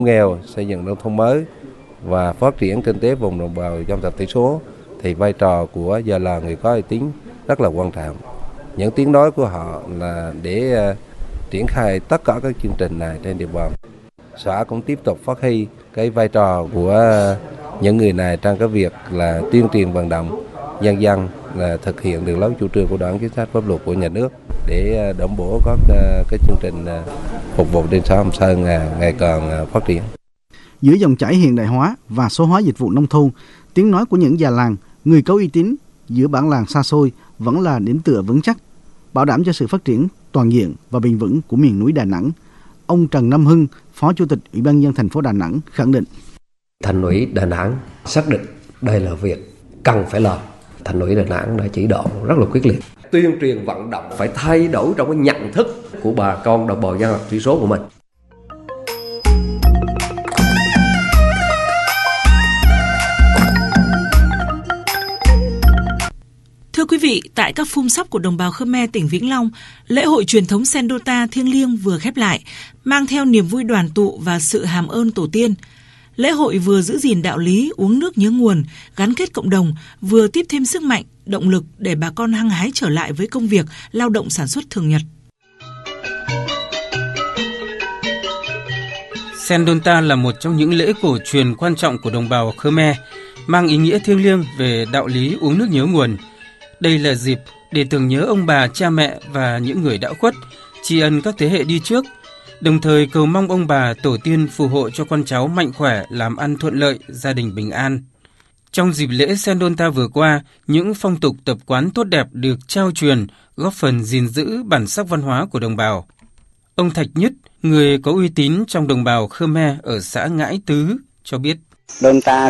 nghèo, xây dựng nông thôn mới và phát triển kinh tế vùng đồng bào dân tộc thiểu số thì vai trò của già làng người có uy tín rất là quan trọng. Những tiếng nói của họ là để triển khai tất cả các chương trình này trên địa bàn. Xã cũng tiếp tục phát huy cái vai trò của những người này trong cái việc là tuyên truyền vận động nhân dân là thực hiện đường lối chủ trương của Đảng, chính sách pháp luật của nhà nước để đảm bảo các cái chương trình phục vụ trên xã Hồng Sơn ngày càng phát triển. Giữa dòng chảy hiện đại hóa và số hóa dịch vụ nông thôn, tiếng nói của những già làng, người có uy tín giữa bản làng xa xôi vẫn là điểm tựa vững chắc, bảo đảm cho sự phát triển toàn diện và bền vững của miền núi Đà Nẵng. Ông Trần Nam Hưng, Phó Chủ tịch Ủy ban nhân dân thành phố Đà Nẵng khẳng định. Thành ủy Đà Nẵng xác định đây là việc cần phải làm. Thành ủy Đà Nẵng đã chỉ đạo rất là quyết liệt. Tuyên truyền vận động phải thay đổi trong cái nhận thức của bà con đồng bào dân tộc thiểu số của mình. Thưa quý vị, tại các phum sắp của đồng bào Khmer tỉnh Vĩnh Long, lễ hội truyền thống Sendonta thiêng liêng vừa khép lại, mang theo niềm vui đoàn tụ và sự hàm ơn tổ tiên. Lễ hội vừa giữ gìn đạo lý uống nước nhớ nguồn, gắn kết cộng đồng, vừa tiếp thêm sức mạnh, động lực để bà con hăng hái trở lại với công việc, lao động sản xuất thường nhật. Sendonta là một trong những lễ cổ truyền quan trọng của đồng bào Khmer, mang ý nghĩa thiêng liêng về đạo lý uống nước nhớ nguồn. Đây là dịp để tưởng nhớ ông bà, cha mẹ và những người đã khuất, tri ân các thế hệ đi trước, đồng thời cầu mong ông bà, tổ tiên phù hộ cho con cháu mạnh khỏe, làm ăn thuận lợi, gia đình bình an. Trong dịp lễ Sendonta vừa qua, những phong tục tập quán tốt đẹp được trao truyền, góp phần gìn giữ bản sắc văn hóa của đồng bào. Ông Thạch Nhất, người có uy tín trong đồng bào Khmer ở xã Ngãi Tứ, cho biết. Donta